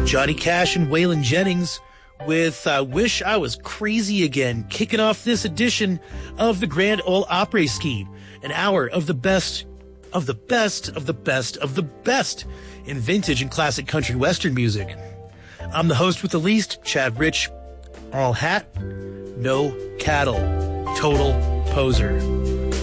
Johnny Cash and Waylon Jennings with Wish I Was Crazy Again, kicking off this edition of the Grand Ole Opry Ski, an hour of the best of the best of the best of the best in vintage and classic country western music. I'm the host with the least, Chad Rich, all hat, no cattle, total poser.